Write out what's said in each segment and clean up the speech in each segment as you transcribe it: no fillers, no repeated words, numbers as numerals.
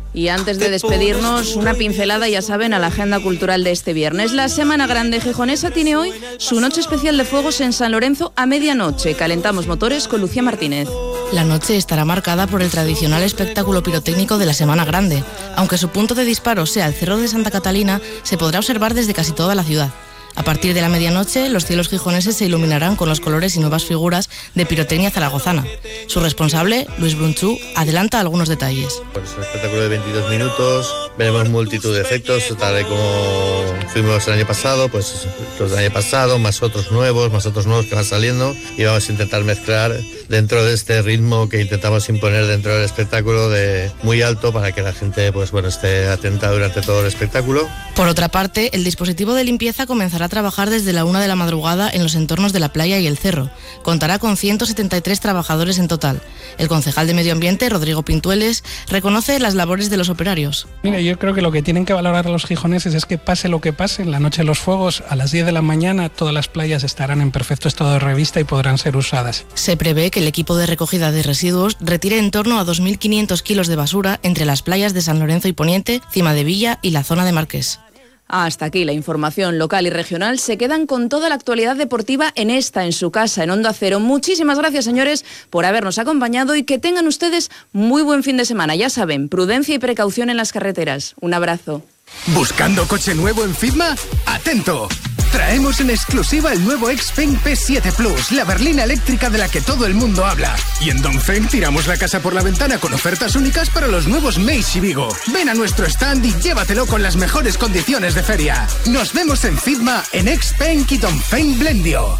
Y antes de despedirnos, una pincelada, ya saben, a la agenda cultural de este viernes. La Semana Grande gijonesa tiene hoy su noche especial de fuegos en San Lorenzo a medianoche. Calentamos motores con Lucía Martínez. La noche estará marcada por el tradicional espectáculo pirotécnico de la Semana Grande. Aunque su punto de disparo sea el Cerro de Santa Catalina, se podrá observar desde casi toda la ciudad. A partir de la medianoche, los cielos gijoneses se iluminarán con los colores y nuevas figuras de pirotecnia zaragozana. Su responsable, Luis Brunchú, adelanta algunos detalles. Es un espectáculo de 22 minutos, veremos multitud de efectos, tal y como fuimos el año pasado, pues los del año pasado, más otros nuevos que van saliendo, y vamos a intentar mezclar dentro de este ritmo que intentamos imponer dentro del espectáculo de muy alto para que la gente esté atenta durante todo el espectáculo. Por otra parte, el dispositivo de limpieza comenzará a trabajar desde la 1 de la madrugada en los entornos de la playa y el cerro. Contará con 173 trabajadores en total. El concejal de Medio Ambiente, Rodrigo Pintueles, reconoce las labores de los operarios. Mira, yo creo que lo que tienen que valorar los gijoneses es que pase lo que pase, en la noche de los fuegos, a las 10 de la mañana, todas las playas estarán en perfecto estado de revista y podrán ser usadas. Se prevé que el equipo de recogida de residuos retire en torno a 2.500 kilos de basura entre las playas de San Lorenzo y Poniente, Cima de Villa y la zona de Marqués. Hasta aquí la información local y regional. Se quedan con toda la actualidad deportiva en su casa, en Onda Cero. Muchísimas gracias, señores, por habernos acompañado y que tengan ustedes muy buen fin de semana. Ya saben, prudencia y precaución en las carreteras. Un abrazo. ¿Buscando coche nuevo en Fitma? ¡Atento! Traemos en exclusiva el nuevo Xpeng P7 Plus, la berlina eléctrica de la que todo el mundo habla. Y en Dongfeng tiramos la casa por la ventana con ofertas únicas para los nuevos Meizu y Vigo. Ven a nuestro stand y llévatelo con las mejores condiciones de feria. Nos vemos en Fitma, en Xpeng y Dongfeng Blendio.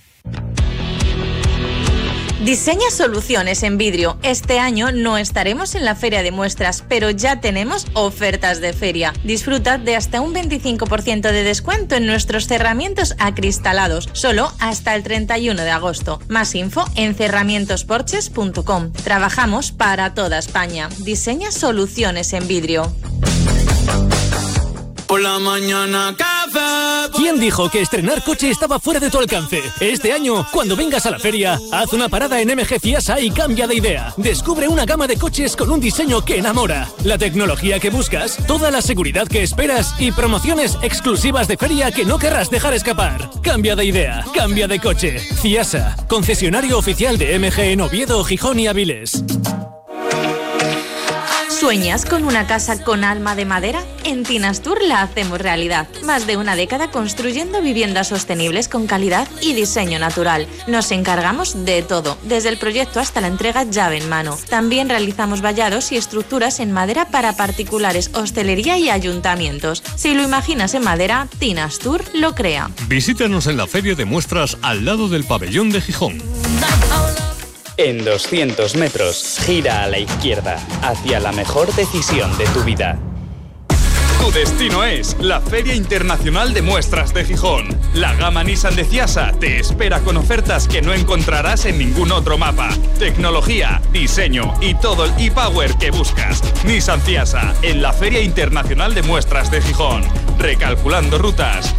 Diseña soluciones en vidrio. Este año no estaremos en la feria de muestras, pero ya tenemos ofertas de feria. Disfruta de hasta un 25% de descuento en nuestros cerramientos acristalados, solo hasta el 31 de agosto. Más info en cerramientosporches.com. Trabajamos para toda España. Diseña soluciones en vidrio. Por la mañana café. ¿Quién dijo que estrenar coche estaba fuera de tu alcance? Este año, cuando vengas a la feria, haz una parada en MG Ciasa y cambia de idea. Descubre una gama de coches con un diseño que enamora, la tecnología que buscas, toda la seguridad que esperas y promociones exclusivas de feria que no querrás dejar escapar. Cambia de idea, cambia de coche. Ciasa, concesionario oficial de MG en Oviedo, Gijón y Avilés. ¿Sueñas con una casa con alma de madera? En Tinastur la hacemos realidad. Más de una década construyendo viviendas sostenibles con calidad y diseño natural. Nos encargamos de todo, desde el proyecto hasta la entrega llave en mano. También realizamos vallados y estructuras en madera para particulares, hostelería y ayuntamientos. Si lo imaginas en madera, Tinastur lo crea. Visítanos en la Feria de Muestras al lado del pabellón de Gijón. En 200 metros, gira a la izquierda, hacia la mejor decisión de tu vida. Tu destino es la Feria Internacional de Muestras de Gijón. La gama Nissan de Ciasa te espera con ofertas que no encontrarás en ningún otro mapa. Tecnología, diseño y todo el e-power que buscas. Nissan Ciasa, en la Feria Internacional de Muestras de Gijón. Recalculando rutas.